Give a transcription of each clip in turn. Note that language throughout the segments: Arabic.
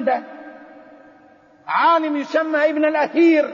مندة، عالم يسمى ابن الأثير،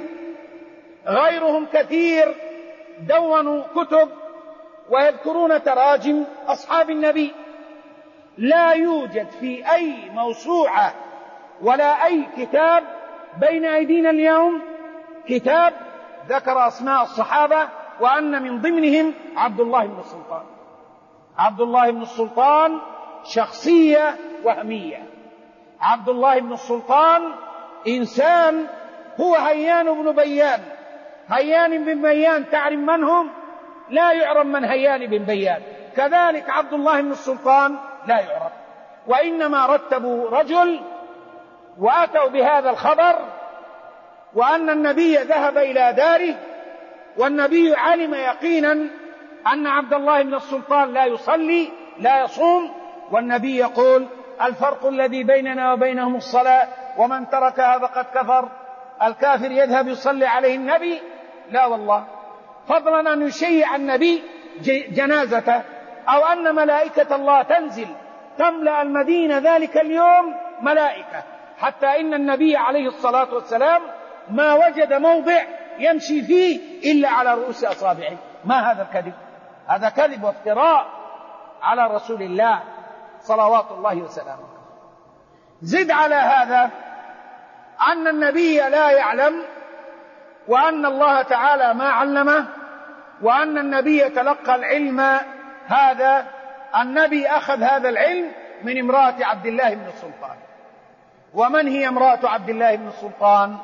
غيرهم كثير دونوا كتب ويذكرون تراجم أصحاب النبي. لا يوجد في أي موسوعة ولا أي كتاب بين أيدينا اليوم كتاب ذكر أسماء الصحابة وأن من ضمنهم عبد الله بن السلطان. عبد الله بن السلطان شخصية وهمية. عبد الله بن السلطان إنسان هو هيان بن بيان. هيان بن بيان تعرف من هم؟ لا يعرف من هيان بن بيان. كذلك عبد الله بن السلطان لا يعرف، وإنما رتبوا رجل وأتوا بهذا الخبر وأن النبي ذهب إلى داره، والنبي علم يقينا أن عبد الله بن السلطان لا يصلي لا يصوم، والنبي يقول الفرق الذي بيننا وبينهم الصلاة، ومن تركها فقد كفر. الكافر يذهب يصلي عليه النبي؟ لا والله، فضلا أن يشيع النبي جنازته، أو أن ملائكة الله تنزل تملأ المدينة ذلك اليوم ملائكة، حتى إن النبي عليه الصلاة والسلام ما وجد موضع يمشي فيه إلا على رؤوس أصابعه. ما هذا الكذب؟ هذا كذب وافتراء على رسول الله صلوات الله وسلامه. زد على هذا أن النبي لا يعلم، وأن الله تعالى ما علمه، وأن النبي تلقى العلم هذا. النبي أخذ هذا العلم من امرأة عبد الله بن السلطان. ومن هي امرأة عبد الله بن السلطان؟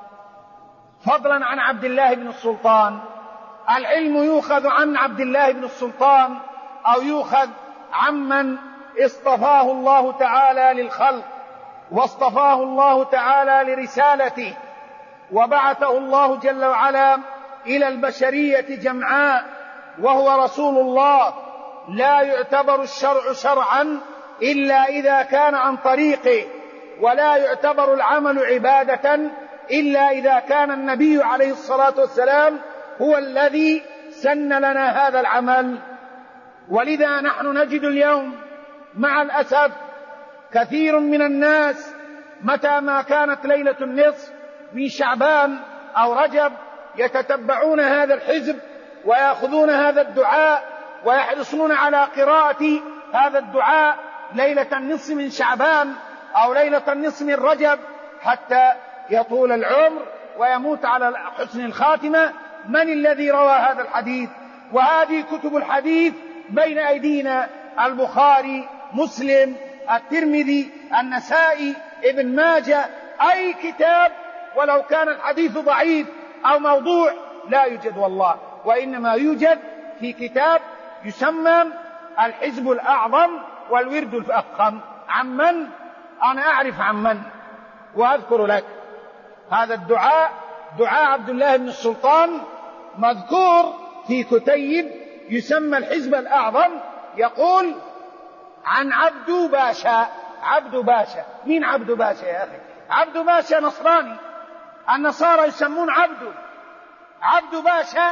فضلا عن عبد الله بن السلطان، العلم يؤخذ عن عبد الله بن السلطان أو يؤخذ عمن اصطفاه الله تعالى للخلق، واصطفاه الله تعالى لرسالته، وبعثه الله جل وعلا إلى البشرية جمعاء، وهو رسول الله. لا يعتبر الشرع شرعا إلا إذا كان عن طريقه، ولا يعتبر العمل عبادة إلا إذا كان النبي عليه الصلاة والسلام هو الذي سن لنا هذا العمل. ولذا نحن نجد اليوم مع الأسف كثير من الناس متى ما كانت ليلة النصف من شعبان أو رجب يتتبعون هذا الحزب ويأخذون هذا الدعاء ويحرصون على قراءة هذا الدعاء ليلة النصف من شعبان أو ليلة النصف من رجب حتى يطول العمر ويموت على حسن الخاتمة. من الذي روى هذا الحديث؟ وهذه كتب الحديث بين أيدينا: البخاري، مسلم، الترمذي، النسائي، ابن ماجه. أي كتاب ولو كان الحديث ضعيف أو موضوع لا يوجد والله، وإنما يوجد في كتاب يسمى الحزب الأعظم والورد الأفخم. عمن؟ أنا أعرف عمن وأذكر لك. هذا الدعاء دعاء عبد الله بن السلطان مذكور في كتيب يسمى الحزب الأعظم، يقول عن عبد باشا. عبد باشا، مين عبد باشا يا أخي؟ عبد باشا نصراني، النصارى يسمون عبد باشا.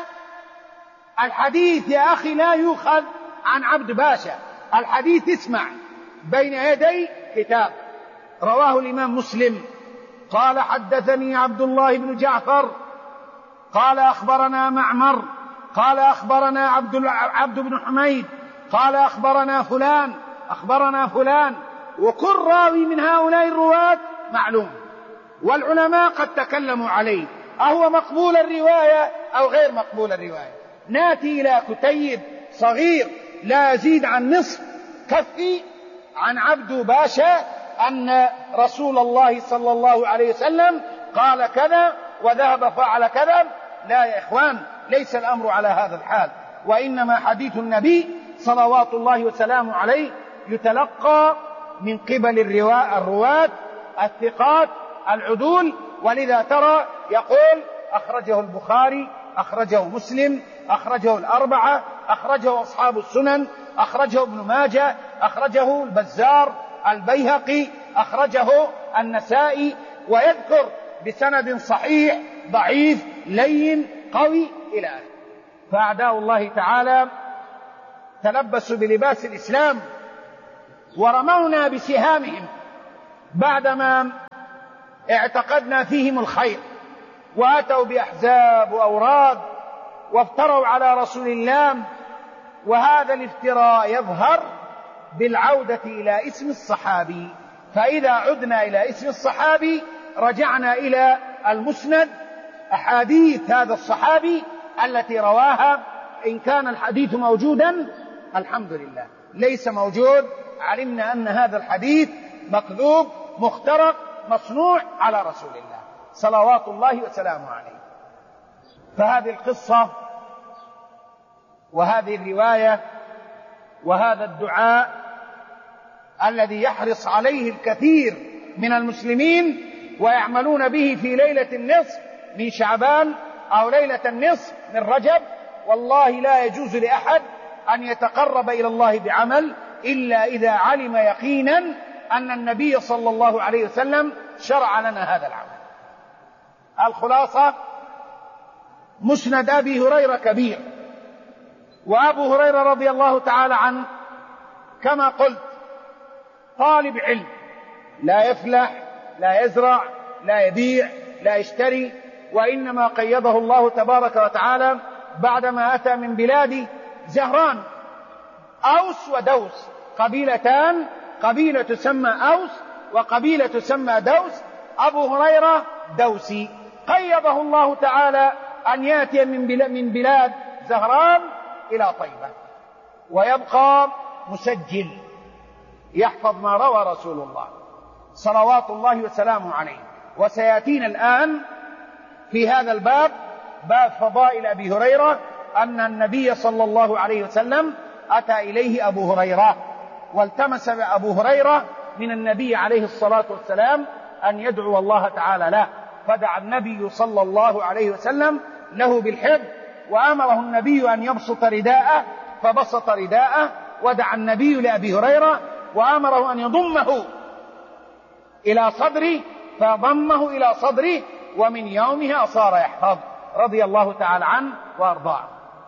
الحديث يا أخي لا يؤخذ عن عبد باشا، الحديث اسمع بين يدي كتاب رواه الإمام مسلم قال حدثني عبد الله بن جعفر قال أخبرنا معمر قال أخبرنا عبد بن حميد قال أخبرنا فلان. وكل راوي من هؤلاء الرواة معلوم، والعلماء قد تكلموا عليه أهو مقبول الرواية أو غير مقبول الرواية. ناتي إلى كتيب صغير لا يزيد عن نصف كفي عن عبد باشا أن رسول الله صلى الله عليه وسلم قال كذا وذهب فعل كذا. لا يا إخوان، ليس الأمر على هذا الحال، وإنما حديث النبي صلوات الله وسلامه عليه يتلقى من قبل الرواة الثقات العدول. ولذا ترى يقول أخرجه البخاري، أخرجه مسلم، أخرجه الأربعة، أخرجه أصحاب السنن، أخرجه ابن ماجه، أخرجه البزار، البيهقي، أخرجه النسائي، ويذكر بسند صحيح ضعيف لين قوي إلى آخره. فأعداء الله تعالى تلبسوا بلباس الإسلام ورمونا بسهامهم بعدما اعتقدنا فيهم الخير، وأتوا بأحزاب وأوراد وافتروا على رسول الله. وهذا الافتراء يظهر بالعودة إلى اسم الصحابي، فإذا عدنا إلى اسم الصحابي رجعنا إلى المسند، أحاديث هذا الصحابي التي رواها. إن كان الحديث موجودا الحمد لله، ليس موجود علمنا أن هذا الحديث مكذوب مخترق مصنوع على رسول الله صلوات الله وسلامه عليه. فهذه القصة وهذه الرواية وهذا الدعاء الذي يحرص عليه الكثير من المسلمين ويعملون به في ليلة النصف من شعبان أو ليلة النصف من رجب، والله لا يجوز لأحد أن يتقرب إلى الله بعمل إلا إذا علم يقينا أن النبي صلى الله عليه وسلم شرع لنا هذا العمل. الخلاصة: مسند أبي هريرة كبير، وأبو هريرة رضي الله تعالى عنه كما قلت طالب علم، لا يفلح، لا يزرع، لا يبيع، لا يشتري، وإنما قيضه الله تبارك وتعالى بعدما أتى من بلاد زهران. أوس ودوس قبيلتان، قبيلة تسمى أوس وقبيلة تسمى دوس. أبو هريرة دوسي، قيضه الله تعالى أن يأتي من بلاد زهران إلى طيبة، ويبقى مسجل يحفظ ما روى رسول الله صلوات الله وسلامه عليه. وسيأتينا الآن في هذا الباب، باب فضائل أبي هريرة، أن النبي صلى الله عليه وسلم أتى إليه أبو هريرة والتمس أبو هريرة من النبي عليه الصلاة والسلام أن يدعو الله تعالى له، فدعا النبي صلى الله عليه وسلم له بالحفظ، وأمره النبي أن يبسط رداءه فبسط رداءه، ودعا النبي لأبي هريرة وأمره أن يضمه إلى صدره فضمه إلى صدره، ومن يومها صار يحفظ رضي الله تعالى عنه وأرضاه.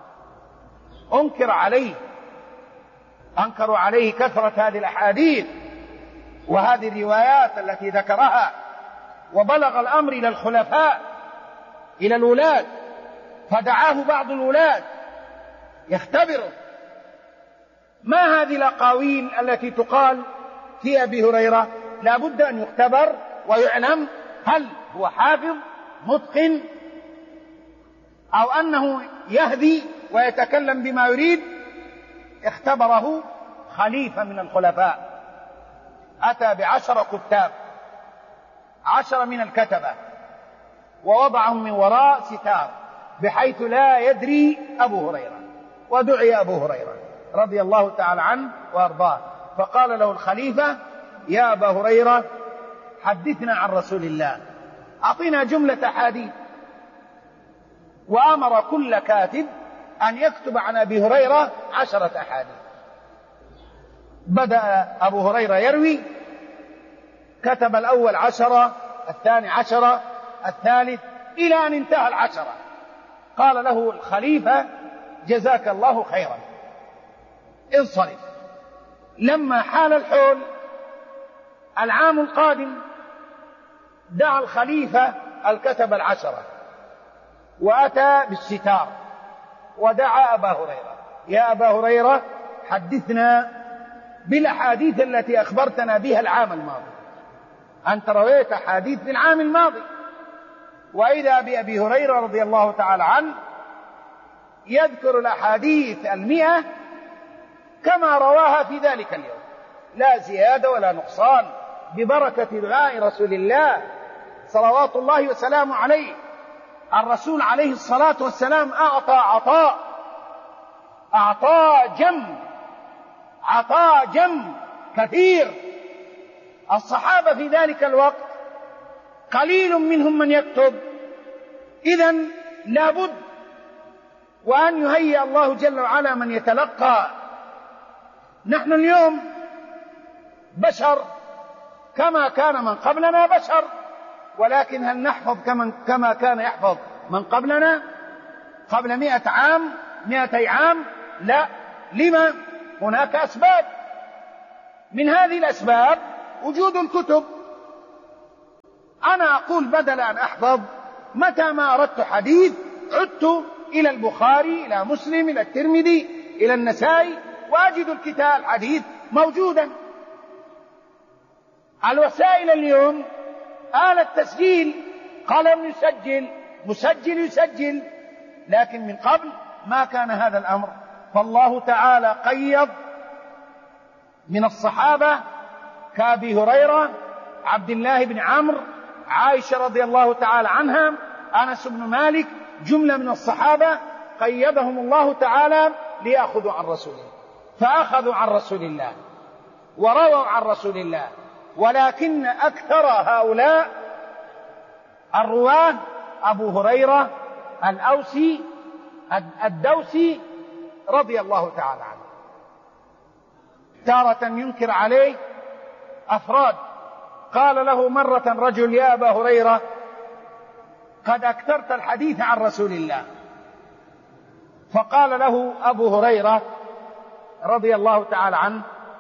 أنكروا عليه كثرة هذه الأحاديث وهذه الروايات التي ذكرها، وبلغ الأمر إلى الخلفاء إلى الولاة، فدعاه بعض الولاة يختبره: ما هذه الأقاويل التي تقال في أبي هريرة؟ لا بد أن يختبر ويعلم هل هو حافظ متقن أو أنه يهدي ويتكلم بما يريد. اختبره خليفة من الخلفاء، أتى ب10 كتاب، 10 من الكتبة، ووضعهم من وراء ستار بحيث لا يدري أبو هريرة، ودعي أبو هريرة رضي الله تعالى عنه وأرضاه. فقال له الخليفة: يا أبا هريرة حدثنا عن رسول الله، أعطينا جملة أحاديث. وأمر كل كاتب أن يكتب عن أبي هريرة 10 أحاديث. بدأ أبو هريرة يروي، كتب الأول 10، الثاني 10، الثالث، إلى أن انتهى 10. قال له الخليفة: جزاك الله خيرا، انصرف. لما حال الحول العام القادم دعا الخليفة الكتب 10 وأتى بالستار ودعا أبا هريرة: يا أبا هريرة حدثنا بالأحاديث التي أخبرتنا بها العام الماضي، أنت رويت أحاديث في العام الماضي. وإذا بأبي هريرة رضي الله تعالى عنه يذكر الأحاديث 100 كما رواها في ذلك اليوم، لا زيادة ولا نقصان، ببركة دعاء رسول الله صلوات الله وسلامه عليه. الرسول عليه الصلاة والسلام أعطى جم كثير. الصحابة في ذلك الوقت قليل منهم من يكتب، إذن لابد وأن يهيئ الله جل وعلا من يتلقى. نحن اليوم بشر كما كان من قبلنا بشر، ولكن هل نحفظ كما كان يحفظ من قبلنا قبل 100 عام 200 عام؟ لا. لما؟ هناك أسباب، من هذه الأسباب وجود الكتب. أنا أقول بدل أن أحفظ متى ما أردت حديث عدت إلى البخاري، إلى مسلم، إلى الترمذي، إلى النسائي، وأجد الكتاب الحديث موجودا. الوسائل اليوم آلة تسجيل، قلم يسجل، مسجل يسجل، لكن من قبل ما كان هذا الأمر. فالله تعالى قيض من الصحابة كأبي هريرة، عبد الله بن عمرو، عائشة رضي الله تعالى عنها، أنس بن مالك، جملة من الصحابة قيدهم الله تعالى ليأخذوا عن رسول الله، فأخذوا عن رسول الله ورووا عن رسول الله. ولكن أكثر هؤلاء الرواة أبو هريرة الدوسي رضي الله تعالى عنه. تارة ينكر عليه أفراد. قال له مرة رجل: يا أبا هريرة، قد أكثرت الحديث عن رسول الله. فقال له أبو هريرة رضي الله تعالى عنه: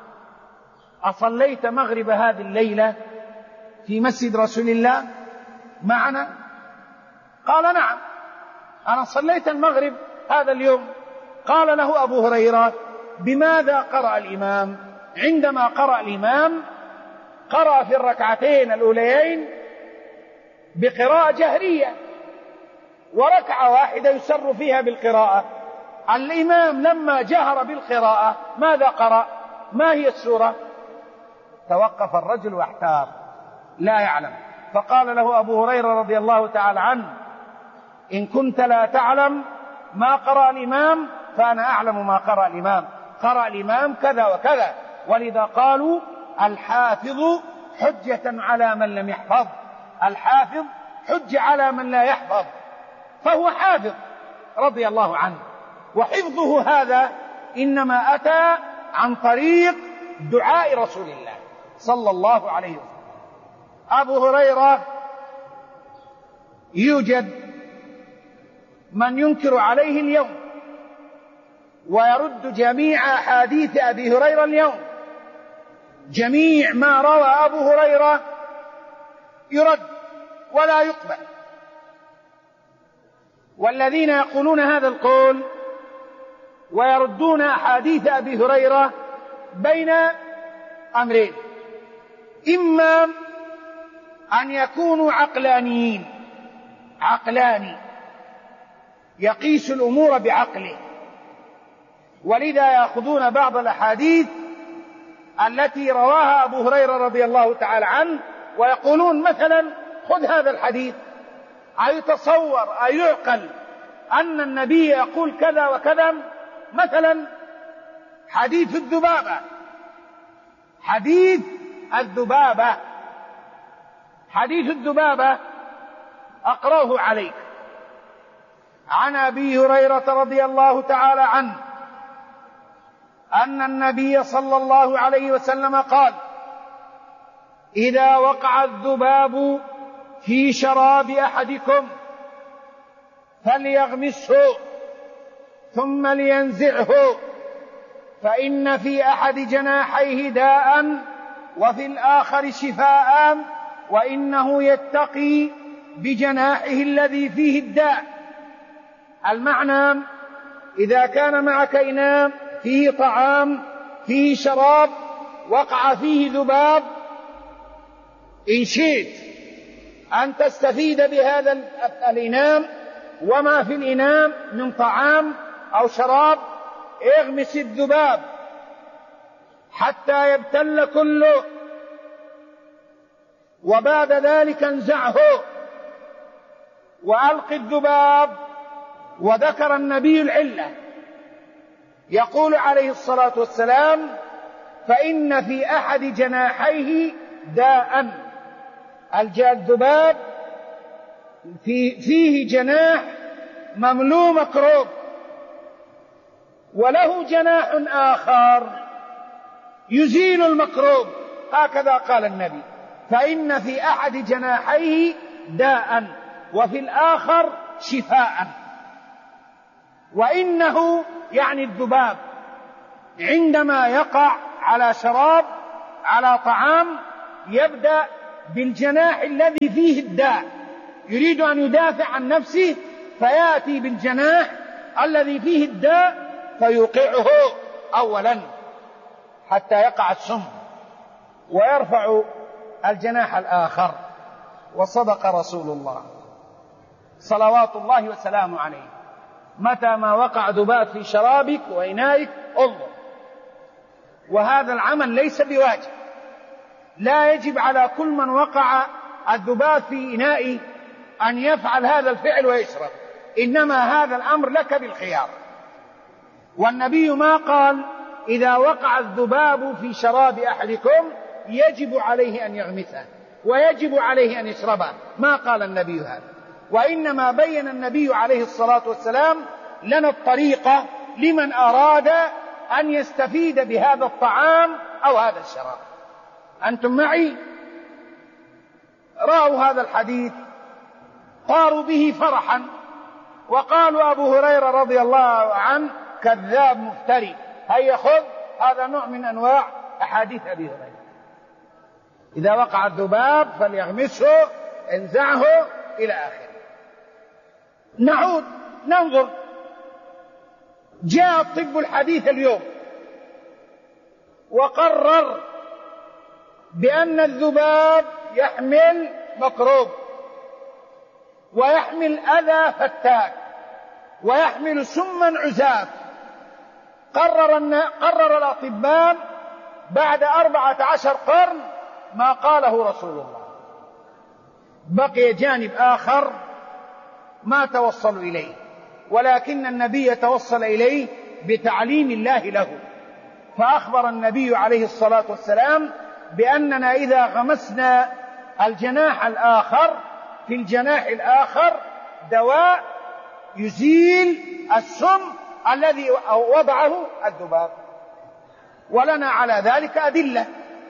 أصليت مغرب هذه الليلة في مسجد رسول الله معنا؟ قال: نعم، أنا صليت المغرب هذا اليوم. قال له أبو هريرة: بماذا قرأ الإمام؟ عندما قرأ الإمام قرأ في الركعتين الأوليين بقراءة جهرية، وركعة واحدة يسر فيها بالقراءة. الإمام لما جهر بالقراءة ماذا قرأ؟ ما هي السورة؟ توقف الرجل واحتار لا يعلم. فقال له أبو هريرة رضي الله تعالى عنه: إن كنت لا تعلم ما قرأ الإمام فأنا أعلم ما قرأ الإمام. قرأ الإمام كذا وكذا. ولذا قالوا: الحافظ حجة على من لم يحفظ. الحافظ حجة على من لا يحفظ، فهو حافظ رضي الله عنه. وحفظه هذا إنما أتى عن طريق دعاء رسول الله صلى الله عليه وسلم. أبو هريرة يوجد من ينكر عليه اليوم ويرد جميع أحاديث أبي هريرة اليوم. جميع ما روى أبو هريرة يرد ولا يقبل. والذين يقولون هذا القول ويردون أحاديث أبي هريرة بين أمرين: إما أن يكونوا عقلانيين، عقلاني يقيس الأمور بعقله، ولذا يأخذون بعض الأحاديث التي رواها أبو هريرة رضي الله تعالى عنه ويقولون مثلا: خذ هذا الحديث، أيتصور أيعقل أن النبي يقول كذا وكذا؟ مثلا حديث الذبابة، حديث الذبابة، حديث الذبابة أقرأه عليك. عن أبي هريرة رضي الله تعالى عنه أن النبي صلى الله عليه وسلم قال: إذا وقع الذباب في شراب أحدكم فليغمسه ثم لينزعه، فإن في أحد جناحيه داء وفي الآخر شفاء، وإنه يتقي بجناحه الذي فيه الداء. المعنى: إذا كان معك إناء فيه طعام فيه شراب وقع فيه ذباب، إن شئت أن تستفيد بهذا الإناء وما في الإناء من طعام أو شراب، اغمس الذباب حتى يبتل كله، وبعد ذلك انزعه وألق الذباب. وذكر النبي العلة، يقول عليه الصلاة والسلام: فإن في أحد جناحيه داء. الذباب فيه جناح مملوء مكروب، وله جناح آخر يزيل المكروب. هكذا قال النبي: فإن في أحد جناحيه داء وفي الآخر شفاء. وإنه يعني الذباب عندما يقع على شراب على طعام يبدأ بالجناح الذي فيه الداء، يريد أن يدافع عن نفسه فيأتي بالجناح الذي فيه الداء فيوقعه أولا حتى يقع السم، ويرفع الجناح الآخر. وصدق رسول الله صلوات الله وسلامه عليه، متى ما وقع ذباب في شرابك وإنائك انظر. وهذا العمل ليس بواجب، لا يجب على كل من وقع الذباب في إنائه أن يفعل هذا الفعل ويشرب، إنما هذا الأمر لك بالخيار. والنبي ما قال إذا وقع الذباب في شراب أحدكم يجب عليه أن يغمسه ويجب عليه أن يشربه، ما قال النبي هذا، وإنما بين النبي عليه الصلاة والسلام لنا الطريقة لمن أراد أن يستفيد بهذا الطعام أو هذا الشراب. أنتم معي؟ رأوا هذا الحديث طاروا به فرحا، وقالوا أبو هريرة رضي الله عنه كذاب مفتري، هيا خذ. هذا نوع من أنواع أحاديث أبي هريرة، إذا وقع الذباب فليغمسه انزعه إلى آخره. نعود ننظر، جاء الطب الحديث اليوم وقرر بأن الذباب يحمل ميكروب ويحمل أذى فتاك ويحمل سما عزاف. قرر الأطباء بعد 14 قرن ما قاله رسول الله. بقي جانب آخر ما توصلوا إليه، ولكن النبي توصل إليه بتعليم الله له، فأخبر النبي عليه الصلاة والسلام بأننا إذا غمسنا الجناح الآخر في الجناح الآخر دواء يزيل السم الذي وضعه الذباب، ولنا على ذلك أدلة.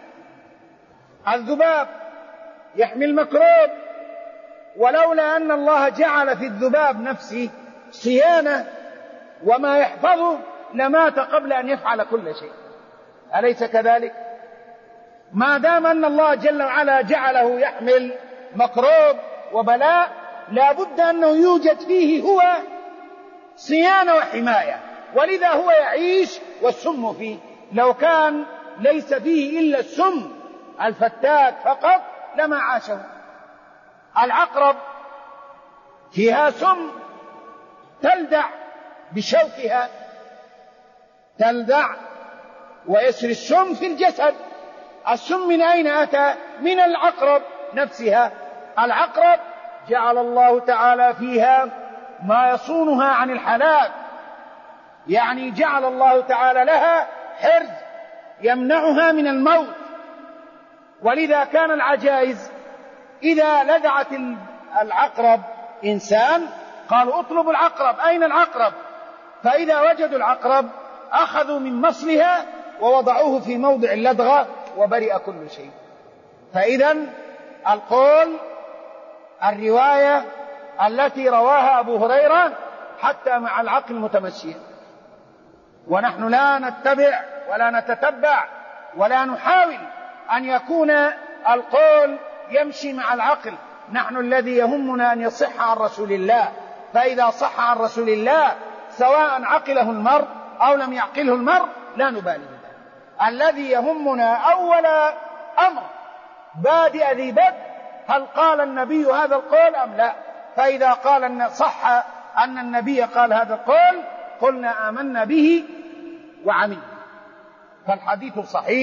الذباب يحمل ميكروب، ولولا أن الله جعل في الذباب نفسه صيانة وما يحفظه لمات قبل أن يفعل كل شيء، أليس كذلك؟ ما دام أن الله جل وعلا جعله يحمل ميكروب وبلاء لا بد أنه يوجد فيه هو صيانة وحماية، ولذا هو يعيش والسم فيه. لو كان ليس فيه إلا السم الفتاك فقط لما عاشه. العقرب فيها سم تلدع بشوكها، تلدع ويسري السم في الجسد. السم من أين أتى؟ من العقرب نفسها. العقرب جعل الله تعالى فيها ما يصونها عن الهلاك، يعني جعل الله تعالى لها حرز يمنعها من الموت. ولذا كان العجائز إذا لدعت العقرب إنسان قالوا اطلبوا العقرب، أين العقرب؟ فإذا وجدوا العقرب أخذوا من مصلها ووضعوه في موضع اللدغة وبرئ كل شيء. فإذا القول الرواية التي رواها أبو هريرة حتى مع العقل متمشية، ونحن لا نتبع ولا نتتبع ولا نحاول أن يكون القول يمشي مع العقل. نحن الذي يهمنا أن يصح عن رسول الله، فإذا صح عن رسول الله سواء عقله المرء أو لم يعقله المرء لا نبالي بذلك. الذي يهمنا أول أمر بادئ ذي بدء هل قال النبي هذا القول أم لا؟ فإذا قال صح أن النبي قال هذا القول قلنا آمنا به وعملنا. فالحديث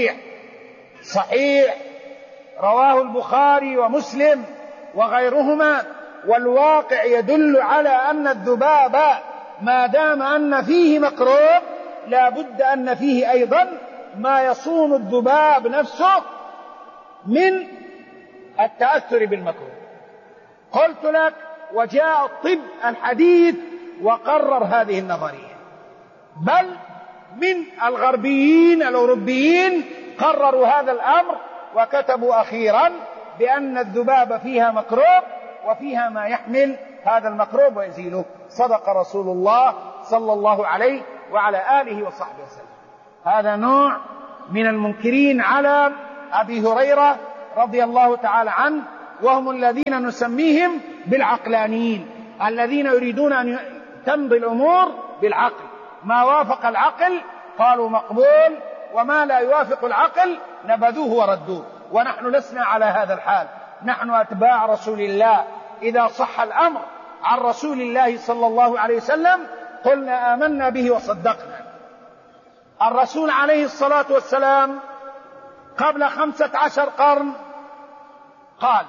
صحيح رواه البخاري ومسلم وغيرهما، والواقع يدل على أن الذباب ما دام أن فيه ميكروب لا بد أن فيه أيضا ما يصون الذباب نفسه من التأثر بالميكروب. قلت لك وجاء الطب الحديث وقرر هذه النظرية، بل من الغربيين الأوروبيين قرروا هذا الأمر وكتبوا أخيرا بأن الذباب فيها ميكروب وفيها ما يحمل هذا الميكروب ويزيله. صدق رسول الله صلى الله عليه وعلى آله وصحبه وسلم. هذا نوع من المنكرين على أبي هريرة رضي الله تعالى عنه، وهم الذين نسميهم بالعقلانيين، الذين يريدون أن تمضي الأمور بالعقل، ما وافق العقل قالوا مقبول، وما لا يوافق العقل نبذوه وردوه. ونحن لسنا على هذا الحال، نحن أتباع رسول الله، إذا صح الأمر عن رسول الله صلى الله عليه وسلم قلنا آمنا به وصدقنا. الرسول عليه الصلاة والسلام قبل 15 قرن قال: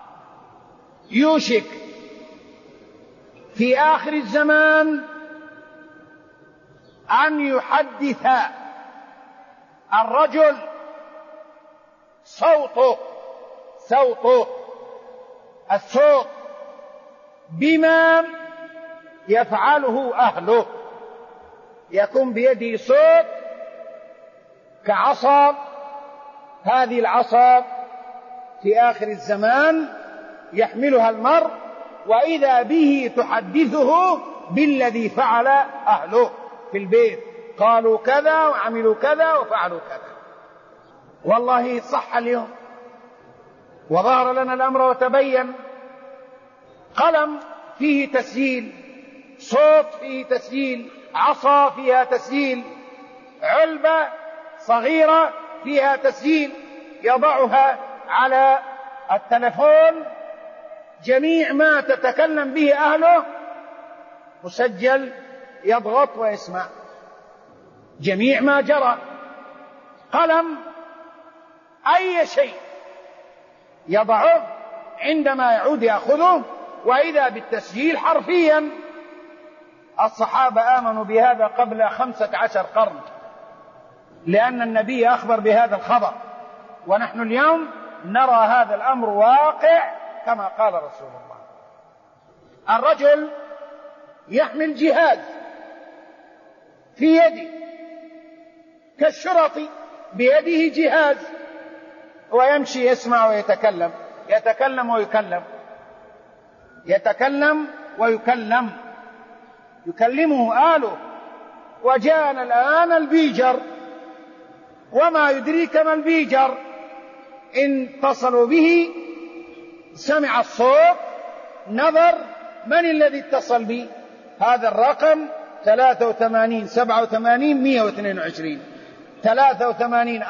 يوشك في آخر الزمان أن يحدث الرجل صوته الصوت بما يفعله أهله، يكون بيده صوت كعصا، هذه العصا في آخر الزمان يحملها المرء، وإذا به تحدثه بالذي فعل أهله في البيت، قالوا كذا وعملوا كذا وفعلوا كذا. والله صح اليوم وظهر لنا الأمر وتبين. قلم فيه تسجيل، صوت فيه تسجيل، عصا فيها تسجيل، علبة صغيرة فيها تسجيل يضعها على التلفون، جميع ما تتكلم به أهله مسجل، يضغط ويسمع جميع ما جرى. قلم أي شيء يضعه عندما يعود يأخذه، وإذا بالتسجيل حرفيا. الصحابة آمنوا بهذا قبل 15 قرن، لأن النبي أخبر بهذا الخبر، ونحن اليوم نرى هذا الأمر واقع كما قال رسول الله. الرجل يحمل جهاز في يده كالشرط، بيده جهاز، ويمشي يسمع ويتكلم، يتكلم ويكلم، يكلمه آله. وجاءنا الآن البيجر، وما يدريك ما البيجر، إن اتصلوا به سمع الصوت، نظر من الذي اتصل به، هذا الرقم 83 87 122 83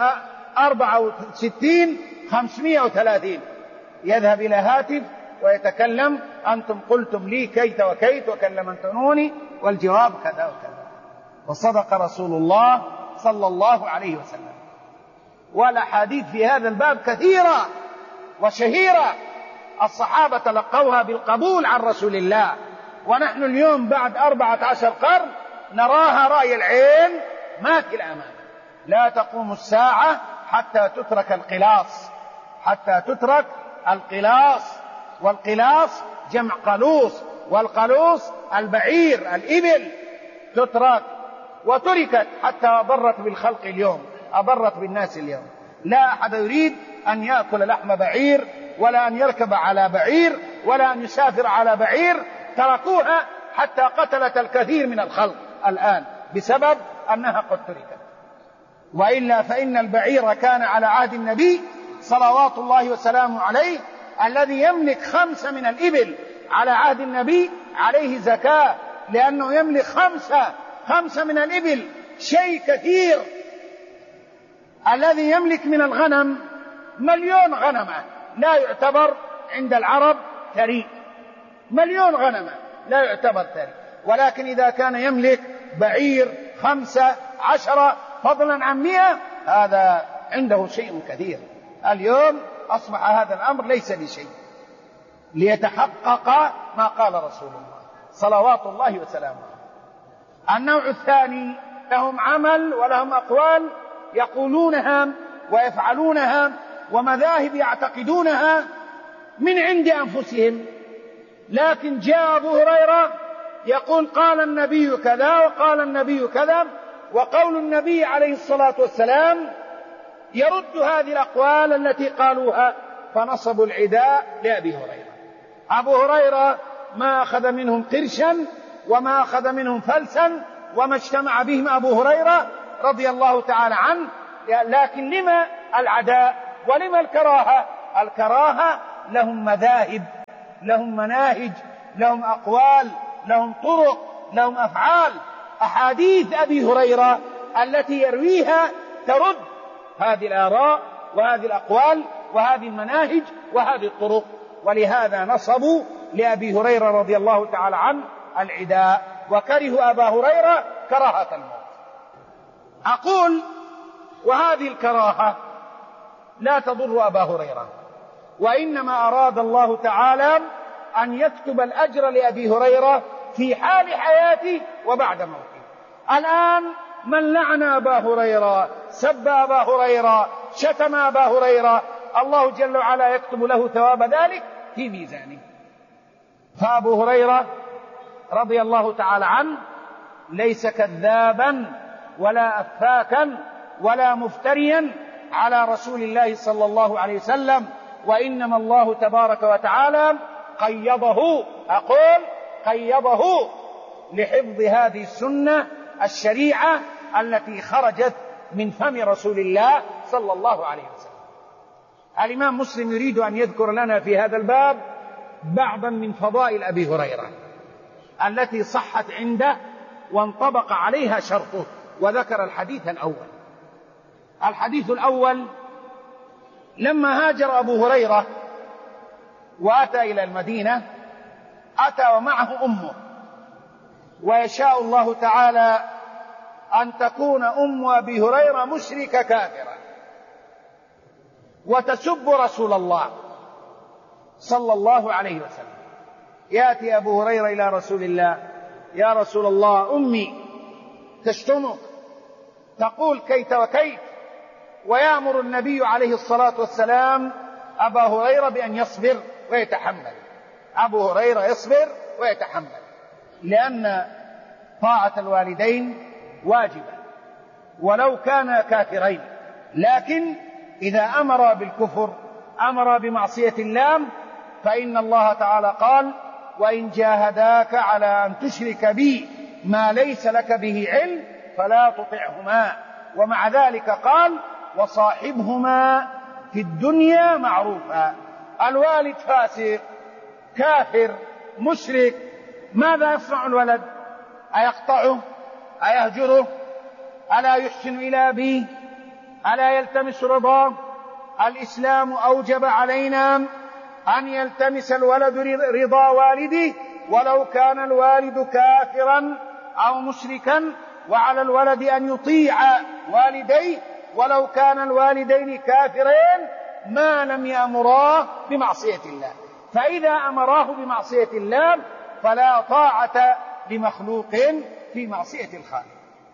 64 530، يذهب إلى هاتف ويتكلم: أنتم قلتم لي كيت وكيت وكلمتموني والجواب كذا وكذا. وصدق رسول الله صلى الله عليه وسلم. والأحاديث في هذا الباب كثيرة وشهيرة، الصحابة تلقوها بالقبول عن رسول الله، ونحن اليوم بعد 14 قرن نراها رأي العين ماثل أمامنا. لا تقوم الساعة حتى تترك القلاص، والقلاص جمع قلوص، والقلوص البعير الإبل، تترك وتركت حتى أضرت بالخلق اليوم، أضرت بالناس اليوم. لا أحد يريد أن يأكل لحم بعير، ولا أن يركب على بعير، ولا أن يسافر على بعير، تركوها حتى قتلت الكثير من الخلق الآن بسبب أنها قد تركت. وإلا فإن البعير كان على عهد النبي صلوات الله وسلامه عليه، الذي يملك 5 من الإبل على عهد النبي عليه زكاة، لأنه يملك 5 من الإبل، شيء كثير. الذي يملك من الغنم 1,000,000 غنمة لا يعتبر عند العرب ثري، 1,000,000 غنمة لا يعتبر ثري. ولكن إذا كان يملك بعير 5 10 فضلا عن 100، هذا عنده شيء كثير. اليوم أصبح هذا الأمر ليس بشيء، ليتحقق ما قال رسول الله صلوات الله وسلامه. النوع الثاني لهم عمل ولهم أقوال يقولونها ويفعلونها، ومذاهب يعتقدونها من عند أنفسهم، لكن جاء أبو هريرة يقول قال النبي كذا وقال النبي كذا، وقول النبي عليه الصلاة والسلام يرد هذه الأقوال التي قالوها، فنصبوا العداء لأبي هريرة. أبو هريرة ما أخذ منهم قرشا وما أخذ منهم فلسا، وما اجتمع بهم أبو هريرة رضي الله تعالى عنه. لكن لما العداء ولما الكراهة؟ الكراهة لهم مذاهب، لهم مناهج، لهم أقوال، لهم طرق، لهم أفعال. أحاديث أبي هريرة التي يرويها ترد هذه الآراء وهذه الأقوال وهذه المناهج وهذه الطرق. ولهذا نصبوا لأبي هريرة رضي الله تعالى عنه العداء، وكرهوا أبا هريرة كراهة الموت. أقول وهذه الكراهة لا تضر أبا هريرة، وإنما أراد الله تعالى أن يكتب الأجر لأبي هريرة في حال حياته وبعد موته. الآن من لعن أبا هريرة، سب أبا هريرة، شتم أبا هريرة، الله جل وعلا يكتب له ثواب ذلك في ميزانه. فأبو هريرة رضي الله تعالى عنه ليس كذابا ولا أفاكا ولا مفتريا على رسول الله صلى الله عليه وسلم، وإنما الله تبارك وتعالى قيضه، أقول قيضه لحفظ هذه السنة الشريعة التي خرجت من فم رسول الله صلى الله عليه وسلم. الإمام مسلم يريد أن يذكر لنا في هذا الباب بعضا من فضائل أبي هريرة التي صحت عنده وانطبق عليها شرطه، وذكر الحديث الأول. الحديث الأول: لما هاجر أبو هريرة وأتى إلى المدينة أتى ومعه أمه، ويشاء الله تعالى أن تكون أم أبي هريرة مشركة كافرة وتسب رسول الله صلى الله عليه وسلم. يأتي أبو هريرة إلى رسول الله: يا رسول الله، أمي تشتمك، تقول كيت وكيت. ويأمر النبي عليه الصلاة والسلام أبا هريرة بأن يصبر ويتحمل. أبو هريرة يصبر ويتحمل، لأن طاعة الوالدين واجبة ولو كانا كافرين، لكن إذا أمر بالكفر أمر بمعصية الله، فإن الله تعالى قال: وإن جاهداك على أن تشرك بي ما ليس لك به علم فلا تطعهما. ومع ذلك قال: وصاحبهما في الدنيا معروفا. الوالد فاسق كافر مشرك، ماذا يصنع الولد؟ أيقطعه؟ أيهجره؟ ألا يحسن إلى أبيه؟ ألا يلتمس رضاه؟ الإسلام أوجب علينا أن يلتمس الولد رضا والده ولو كان الوالد كافرا أو مشركا، وعلى الولد أن يطيع والديه ولو كان الوالدين كافرين ما لم يأمراه بمعصية الله. فإذا أمراه بمعصية الله فلا طاعة لمخلوق في معصية الخالق.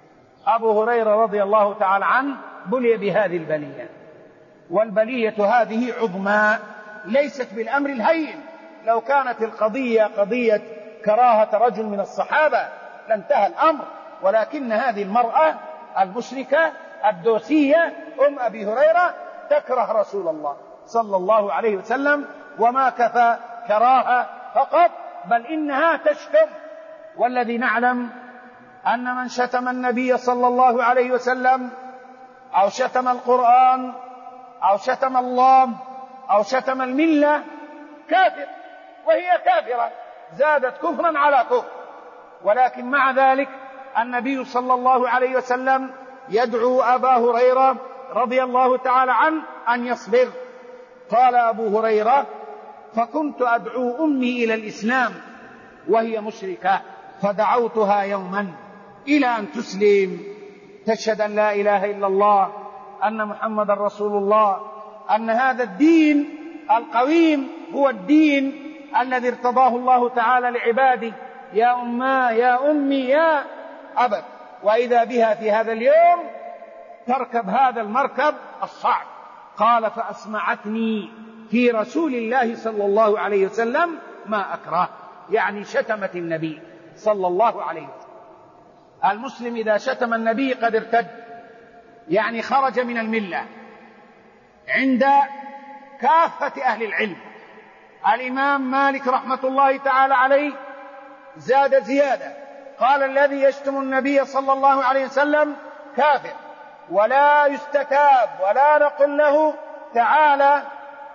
أبو هريرة رضي الله تعالى عنه بلي بهذه البلية، والبلية هذه عظمى ليست بالأمر الهين. لو كانت القضية قضية كراهة رجل من الصحابة لانتهى الأمر، ولكن هذه المرأة المشركة الدوسية أم أبي هريرة تكره رسول الله صلى الله عليه وسلم، وما كفى كراهة فقط، بل إنها تشتم. والذي نعلم أن من شتم النبي صلى الله عليه وسلم أو شتم القرآن أو شتم الله أو شتم الملة كافر، وهي كافرة زادت كفرا على كفر. ولكن مع ذلك النبي صلى الله عليه وسلم يدعو أبا هريرة رضي الله تعالى عنه أن يصبر. قال أبو هريرة: فكنت أدعو أمي إلى الإسلام وهي مشركة، فدعوتها يوما إلى أن تسلم، تشهد أن لا إله إلا الله، أن محمد رسول الله، أن هذا الدين القويم هو الدين الذي ارتضاه الله تعالى لعباده. يا أماه يا أمي يا أبت. وإذا بها في هذا اليوم تركب هذا المركب الصعب. قال: فأسمعتني في رسول الله صلى الله عليه وسلم ما أكره، يعني شتمت النبي صلى الله عليه وسلم. المسلم إذا شتم النبي قد ارتد، يعني خرج من الملة عند كافة أهل العلم. الإمام مالك رحمة الله تعالى عليه زاد زيادة، قال: الذي يشتم النبي صلى الله عليه وسلم كافر، ولا يستتاب، ولا نقل له تعالى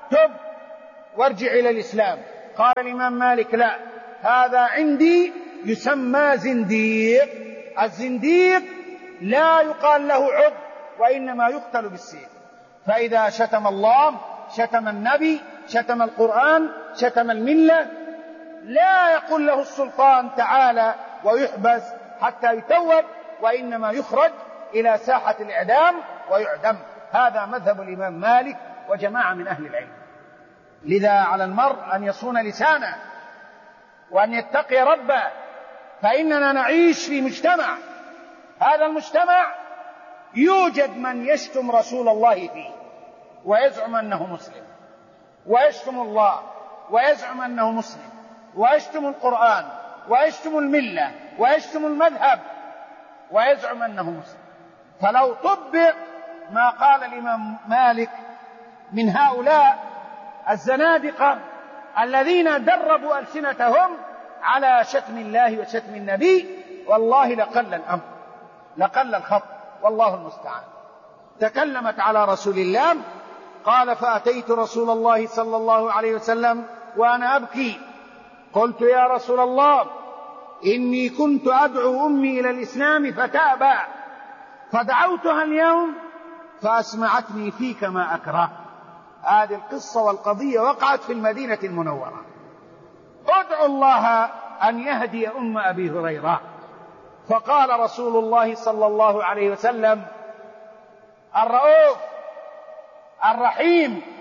تب وارجع إلى الإسلام. قال الإمام مالك: لا، هذا عندي يسمى زنديق. الزنديق لا يقال له عض، وإنما يقتل بالسيف. فإذا شتم الله، شتم النبي، شتم القرآن، شتم الملة، لا يقول له السلطان تعالى ويحبس حتى يتوب، وإنما يخرج إلى ساحة الإعدام ويعدم. هذا مذهب الإمام مالك وجماعة من أهل العلم. لذا على المرء أن يصون لسانه وأن يتقي ربه، فإننا نعيش في مجتمع، هذا المجتمع يوجد من يشتم رسول الله فيه ويزعم أنه مسلم، ويشتم الله ويزعم أنه مسلم، ويشتم القرآن ويشتم الملة ويشتم المذهب ويزعم أنه مسلم. فلو طبق ما قال الإمام مالك من هؤلاء الزنادقة الذين دربوا ألسنتهم على شتم الله وشتم النبي، والله لقل الأمر، لقل الخط، والله المستعان. تكلمت على رسول الله، قال: فأتيت رسول الله صلى الله عليه وسلم وأنا أبكي، قلت: يا رسول الله، إني كنت أدعو أمي إلى الإسلام فتأبى، فدعوتها اليوم فأسمعتني فيك ما أكره. هذه القصة والقضية وقعت في المدينة المنورة. ادعوا الله أن يهدي أم أبي هريرة. فقال رسول الله صلى الله عليه وسلم: الرؤوف الرحيم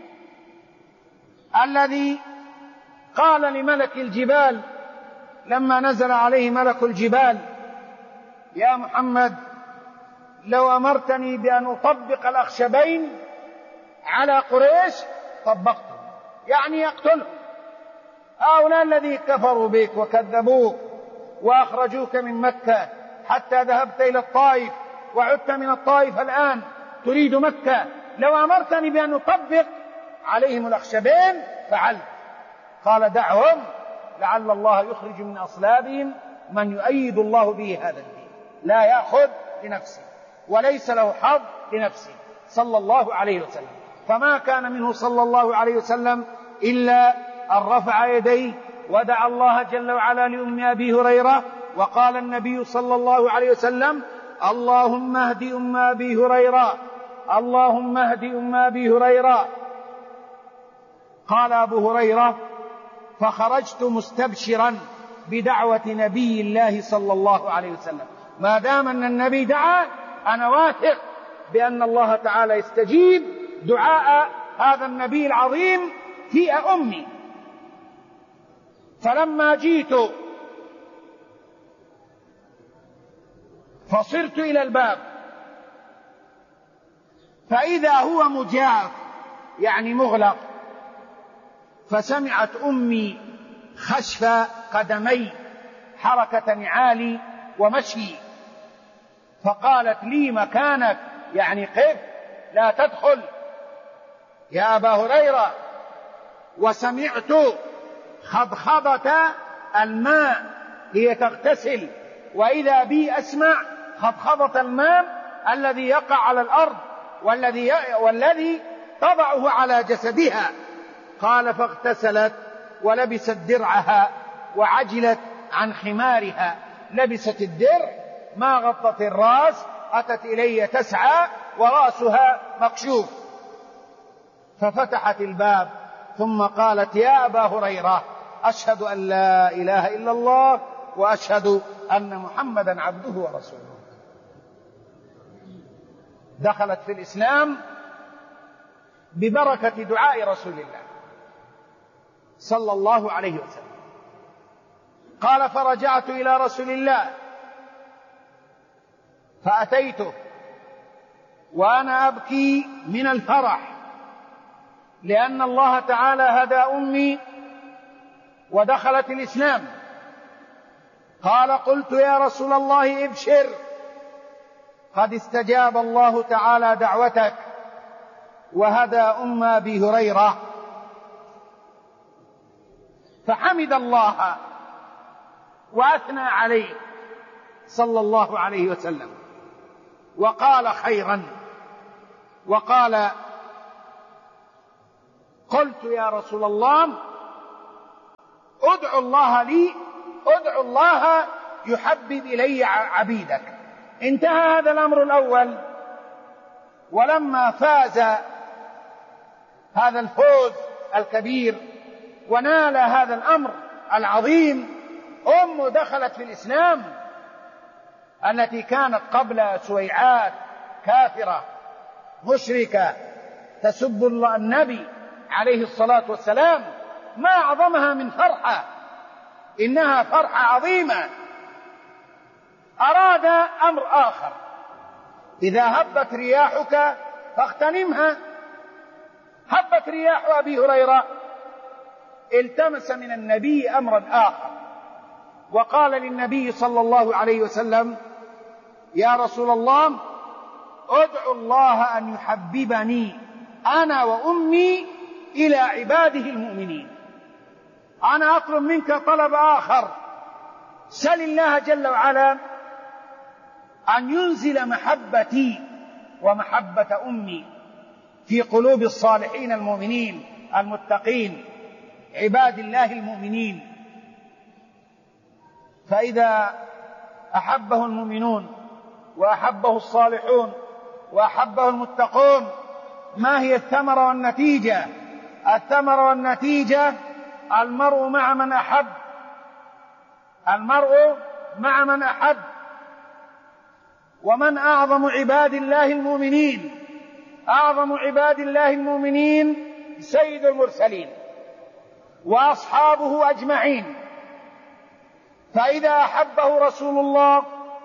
الذي قال لملك الجبال لما نزل عليه ملك الجبال: يا محمد، لو أمرتني بأن أطبق الأخشبين على قريش طبقته، يعني يقتلهم. هؤلاء الذين كفروا بك وكذبوك وأخرجوك من مكة حتى ذهبت إلى الطائف وعدت من الطائف الآن تريد مكة، لو أمرتني بأن أطبق عليهم الأخشبين فعلت. قال: دعهم، لعل الله يخرج من أصلابهم من يؤيد الله به هذا الدين، لا يأخذ لنفسه وليس له حظ لنفسه صلى الله عليه وسلم. فما كان منه صلى الله عليه وسلم إلا أن رفع يديه ودعا الله جل وعلا لأم أبي هريرة. وقال النبي صلى الله عليه وسلم: اللهم اهد أم أبي هريرة، اللهم اهد أم أبي هريرة. قال أبو هريرة: فخرجت مستبشرا بدعوة نبي الله صلى الله عليه وسلم. ما دام أن النبي دعا، أنا واثق بأن الله تعالى يستجيب دعاء هذا النبي العظيم في أمي. فلما جئت فصرت إلى الباب فإذا هو مجاف، يعني مغلق. فسمعت أمي خشف قدمي، حركة نعالي ومشي، فقالت لي: مكانك، يعني قف، لا تدخل يا أبا هريرة. وسمعت خضخضة الماء، هي تغتسل، وإذا بي أسمع خضخضة الماء الذي يقع على الأرض والذي تضعه على جسدها. قال: فاغتسلت ولبست درعها وعجلت عن خمارها، لبست الدرع ما غطت الرأس، أتت إلي تسعى ورأسها مكشوف. ففتحت الباب ثم قالت: يا أبا هريرة، أشهد أن لا إله إلا الله وأشهد أن محمدا عبده ورسوله. دخلت في الإسلام ببركة دعاء رسول الله صلى الله عليه وسلم. قال: فرجعت إلى رسول الله فأتيته وأنا أبكي من الفرح، لأن الله تعالى هدى أمي ودخلت الإسلام. قال: قلت: يا رسول الله، ابشر، قد استجاب الله تعالى دعوتك وهدى أم أبي هريرة. فحمد الله وأثنى عليه صلى الله عليه وسلم وقال خيرا، وقال: قلت يا رسول الله ادعو الله لي، ادعو الله يحبب إلي عبيدك. انتهى هذا الأمر الأول. ولما فاز هذا الفوز الكبير ونال هذا الأمر العظيم، أمه دخلت في الإسلام التي كانت قبل سويعات كافرة مشركة تسب النبي عليه الصلاة والسلام، ما أعظمها من فرحة، إنها فرحة عظيمة. أراد أمر آخر: إذا هبت رياحك فاغتنمها. هبت رياح أبي هريرة، التمس من النبي أمرا آخر وقال للنبي صلى الله عليه وسلم: يا رسول الله ادعو الله أن يحببني أنا وأمي إلى عباده المؤمنين. أنا أطلب منك طلب آخر، سل الله جل وعلا أن ينزل محبتي ومحبة أمي في قلوب الصالحين المؤمنين المتقين عباد الله المؤمنين. فإذا أحبه المؤمنون وأحبه الصالحون وأحبه المتقون، ما هي الثمرة والنتيجة؟ الثمرة والنتيجة: المرء مع من أحب، المرء مع من أحب. ومن أعظم عباد الله المؤمنين؟ أعظم عباد الله المؤمنين سيد المرسلين وأصحابه أجمعين. فإذا أحبه رسول الله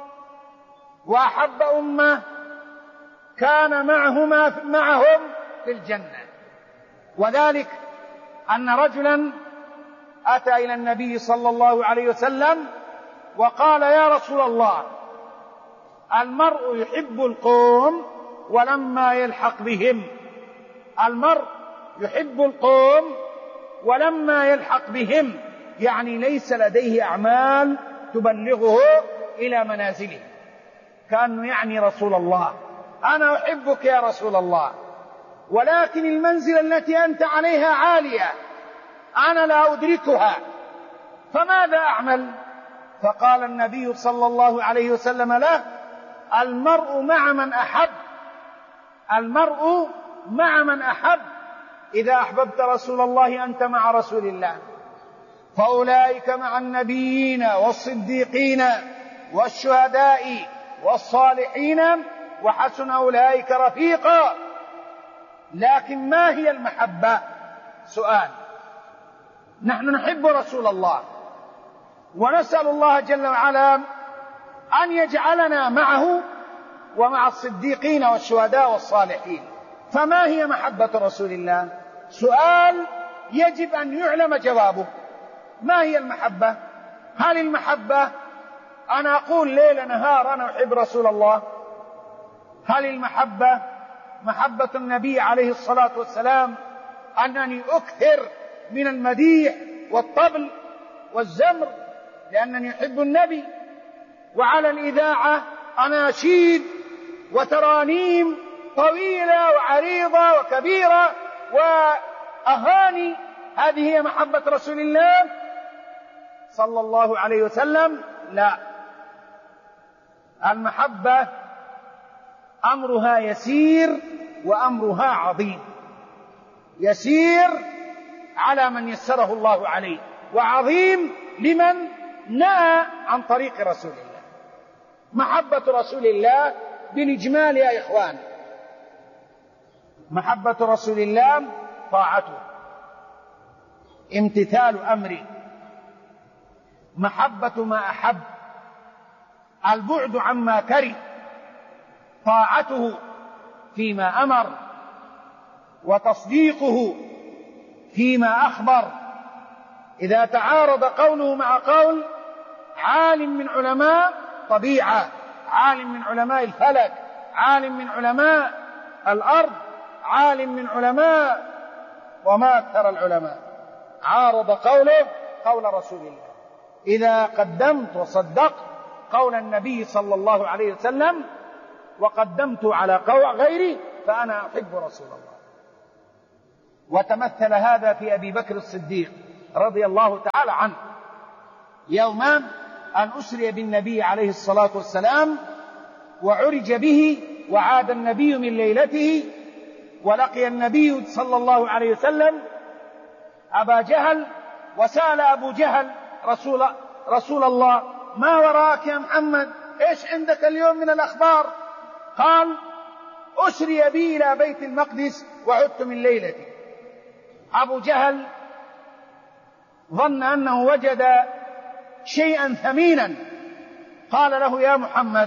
وأحب أمه كان معهم في الجنة. وذلك أن رجلا أتى إلى النبي صلى الله عليه وسلم وقال: يا رسول الله، المرء يحب القوم ولما يلحق بهم. المرء يحب القوم ولما يلحق بهم، يعني ليس لديه أعمال تبلغه إلى منازله. كأنه يعني رسول الله: أنا أحبك يا رسول الله، ولكن المنزلة التي أنت عليها عالية، أنا لا أدركها، فماذا أعمل؟ فقال النبي صلى الله عليه وسلم له: المرء مع من أحب، المرء مع من أحب. إذا أحببت رسول الله أنت مع رسول الله، فأولئك مع النبيين والصديقين والشهداء والصالحين وحسن أولئك رفيقا. لكن ما هي المحبة؟ سؤال. نحن نحب رسول الله ونسأل الله جل وعلا أن يجعلنا معه ومع الصديقين والشهداء والصالحين. فما هي محبة رسول الله؟ سؤال يجب أن يعلم جوابه. ما هي المحبة؟ هل المحبة أنا أقول ليل نهار أنا أحب رسول الله؟ هل المحبة محبة النبي عليه الصلاة والسلام أنني أكثر من المديح والطبل والزمر لأنني أحب النبي، وعلى الإذاعة أناشيد وترانيم طويلة وعريضة وكبيرة وأغاني؟ هذه هي محبة رسول الله صلى الله عليه وسلم؟ لا. المحبة أمرها يسير وأمرها عظيم. يسير على من يسره الله عليه، وعظيم لمن نأى عن طريق رسول الله. محبة رسول الله بالإجمال يا إخوان: محبة رسول الله طاعته، امتثال أمره، محبة ما أحب، البعد عما كره، طاعته فيما أمر، وتصديقه فيما أخبر. إذا تعارض قوله مع قول عالم من علماء طبيعة، عالم من علماء الفلك، عالم من علماء الأرض، عالم من علماء، وما أكثر العلماء، عارض قوله قول رسول الله. إذا قدمت وصدقت قول النبي صلى الله عليه وسلم وقدمت على قول غيري فأنا أحب رسول الله. وتمثل هذا في أبي بكر الصديق رضي الله تعالى عنه. يوما أن أسري بالنبي عليه الصلاة والسلام وعرج به، وعاد النبي من ليلته، ولقي النبي صلى الله عليه وسلم أبا جهل، وسأل أبو جهل رسول الله: ما وراك يا محمد؟ إيش عندك اليوم من الأخبار؟ قال: أسري بي إلى بيت المقدس وعدت من ليلتي. أبو جهل ظن أنه وجد شيئا ثمينا، قال له: يا محمد،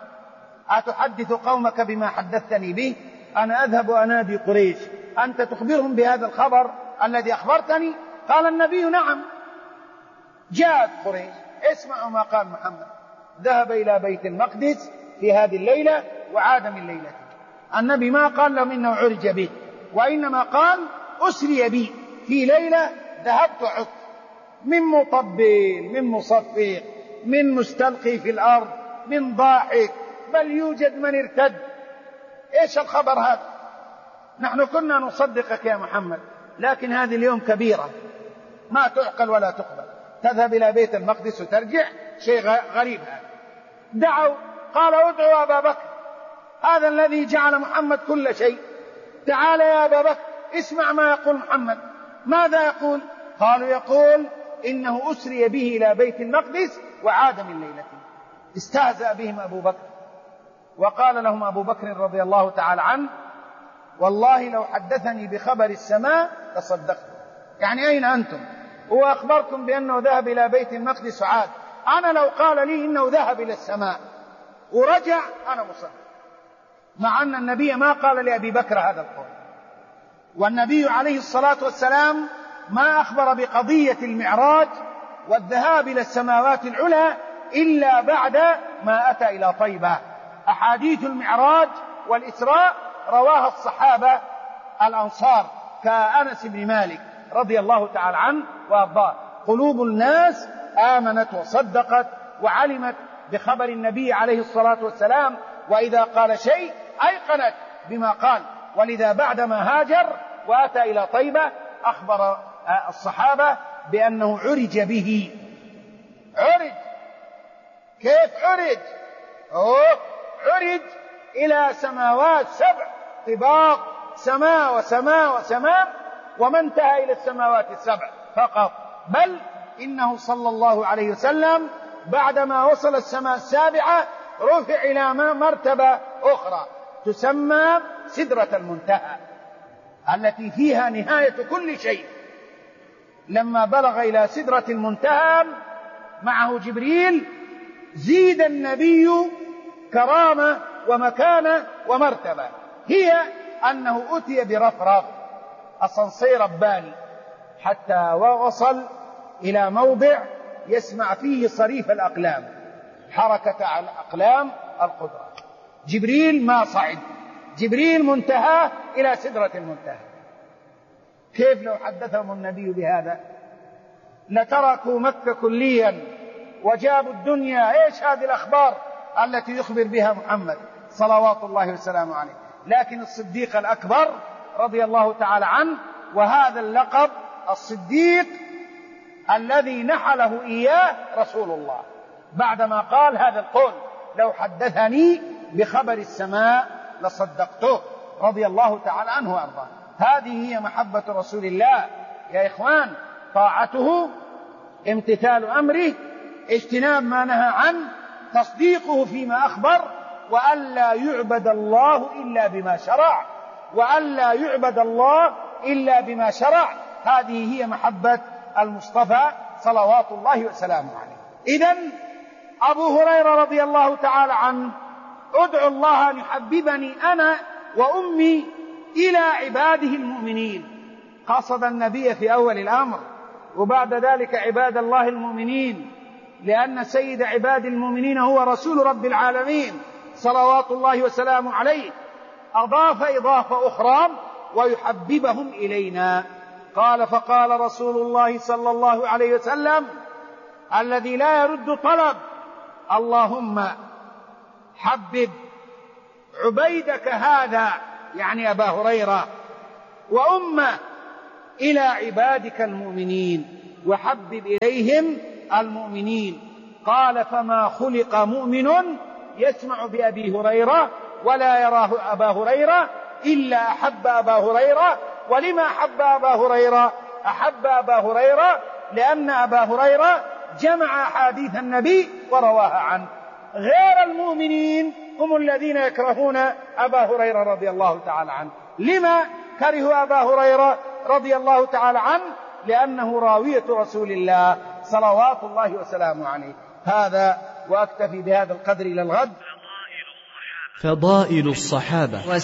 أتحدث قومك بما حدثتني به؟ أنا أذهب أنادي قريش، أنت تخبرهم بهذا الخبر الذي أخبرتني؟ قال النبي: نعم. جاءت قريش، اسمعوا ما قال محمد: ذهب إلى بيت المقدس في هذه الليلة وعاد من ليلته. النبي ما قال لهم إنه عرج به، وإنما قال: أسري بي في ليلة ذهبت وعدت، من مطبل، من مصفق، من مستلقي في الأرض، من ضاحك، بل يوجد من ارتد. إيش الخبر هذا؟ نحن كنا نصدقك يا محمد، لكن هذه اليوم كبيرة ما تعقل ولا تقبل، تذهب إلى بيت المقدس وترجع، شيء غريب هذا. دعوا، قال: ادعوا أبا بكر، هذا الذي جعل محمد كل شيء. تعال يا أبا بكر، اسمع ما يقول محمد. ماذا يقول؟ قالوا: يقول إنه أسري به إلى بيت المقدس وعاد من ليلته. استهزأ بهم أبو بكر، وقال لهم أبو بكر رضي الله تعالى عنه: والله لو حدثني بخبر السماء لصدقته. يعني أين أنتم؟ هو أخبركم بأنه ذهب إلى بيت المقدس وعاد، أنا لو قال لي إنه ذهب إلى السماء ورجع أنا مصدق، مع أن النبي ما قال لأبي بكر هذا القول. والنبي عليه الصلاة والسلام ما أخبر بقضية المعراج والذهاب إلى السماوات العلى إلا بعد ما أتى إلى طيبة. أحاديث المعراج والإسراء رواها الصحابة الأنصار كأنس بن مالك رضي الله تعالى عنه وأرضاه. قلوب الناس آمنت وصدقت وعلمت بخبر النبي عليه الصلاة والسلام، وإذا قال شيء أيقنت بما قال. ولذا بعدما هاجر وأتى إلى طيبة أخبر الصحابة بأنه عرج به. عرج، كيف عرج؟ عرج إلى سماوات 7 طباق، سماء وسماء وسماء، وما انتهى إلى السماوات 7 فقط، بل إنه صلى الله عليه وسلم بعدما وصل السماء 7 رفع إلى مرتبة أخرى تسمى سدرة المنتهى، التي فيها نهاية كل شيء. لما بلغ إلى سدرة المنتهى معه جبريل، زيد النبي كرامة ومكانة ومرتبة، هي أنه أتي برفرف أسانسير رباني حتى وصل إلى موضع يسمع فيه صريف الأقلام، حركة على الأقلام القدرة. جبريل ما صعد، جبريل منتهى إلى سدرة المنتهى. كيف لو حدثهم النبي بهذا؟ لتركوا مكة كليا وجابوا الدنيا. إيش هذه الأخبار التي يخبر بها محمد صلوات الله وسلامه عليه؟ لكن الصديق الأكبر رضي الله تعالى عنه، وهذا اللقب الصديق الذي نحله إياه رسول الله بعدما قال هذا القول: لو حدثني بخبر السماء لصدقته، رضي الله تعالى عنه وأرضاه. هذه هي محبة رسول الله يا إخوان: طاعته، امتثال أمره، اجتناب ما نهى عنه، تصديقه فيما أخبر، وألا يعبد الله إلا بما شرع، وألا يعبد الله إلا بما شرع. هذه هي محبة المصطفى صلوات الله وسلامه عليه. إذن أبو هريرة رضي الله تعالى عنه: ادعو الله أن يحببني أنا وأمي إلى عباده المؤمنين. قصد النبي في أول الأمر، وبعد ذلك عباد الله المؤمنين، لأن سيد عباد المؤمنين هو رسول رب العالمين صلوات الله وسلامه عليه. أضاف إضافة أخرى: ويحببهم إلينا. قال: فقال رسول الله صلى الله عليه وسلم الذي لا يرد طلب: اللهم حبب عبيدك هذا، يعني أبا هريرة، وأمه إلى عبادك المؤمنين وحبب إليهم المؤمنين. قال فما خلق مؤمن يسمع بأبي هريرة ولا يراه أبا هريرة إلا أحب أبا هريرة. ولما أحب أبا هريرة؟ أحب أبا هريرة لأن أبا هريرة جمع أحاديث النبي ورواها عنه. غير المؤمنين هم الذين يكرهون أبا هريرة رضي الله تعالى عنه. لما كرهوا أبا هريرة رضي الله تعالى عنه؟ لأنه راوية رسول الله صلوات الله وسلامه عليه. هذا، وأكتفي بهذا القدر إلى الغد. فضائل الصحابة.